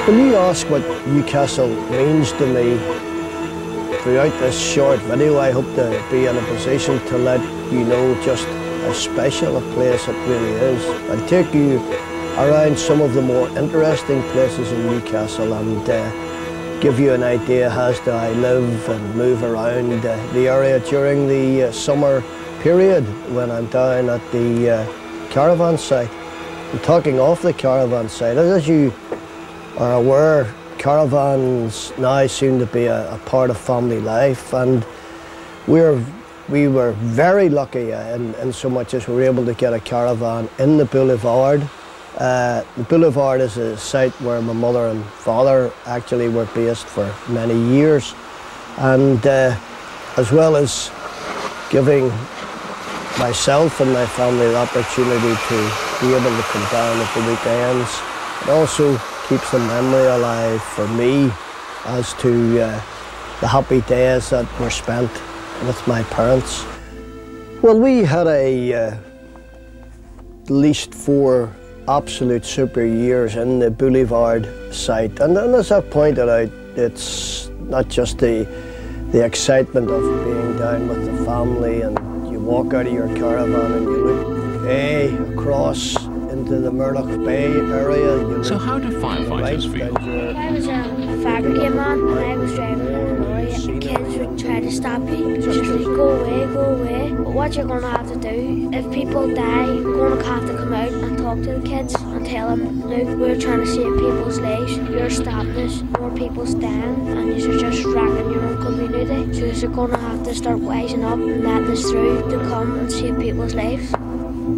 When you ask what Newcastle means to me, throughout this short video, I hope to be in a position to let you know just how special a place it really is. I'll take you around some of the more interesting places in Newcastle and give you an idea as to how I live and move around the area during the summer period when I'm down at the caravan site. I'm talking off the caravan site. As you are aware, caravans now seem to be a part of family life, and we were very lucky in so much as we were able to get a caravan in the Boulevard. The Boulevard is a site where my mother and father actually were based for many years, and as well as giving myself and my family the opportunity to be able to come down at the weekends, it also keeps the memory alive for me as to the happy days that were spent with my parents. Well, we had at least 4 absolute super years in the Boulevard site, and as I pointed out, it's not just the excitement of being down with the family, and you walk out of your caravan and you look across into the Murdoch Bay area. So how do firefighters feel? I was a fire brigade man, and I was driving in a lorry, and kids would try to stop you. Just like, go away. But what you're going to have to do, if people die, you're going to have to come out and talk to the kids and tell them, look, we're trying to save people's lives. You're stopping us, more people's dying, and you're just wrecking your own community. So you're going to have to start wising up and letting us through to come and save people's lives.